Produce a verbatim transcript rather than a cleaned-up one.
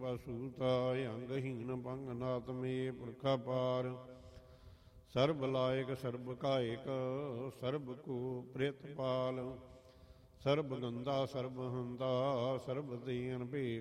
ਬਸੂਤਾ ਅੰਗਹੀਨ ਭੰਗ ਨਾਤ ਮੇ ਪੁਰਖਾ ਪਾਰ ਸਰਬ ਲਾਇਕ ਸਰਬ ਕਾਇਕ ਸਰਬ ਕੋ ਪ੍ਰਿਤਪਾਲ ਸਰਬ ਗੰਦਾ ਸਰਬ ਹੰਦਾ ਸਰਬ ਦੀਨ ਭੇ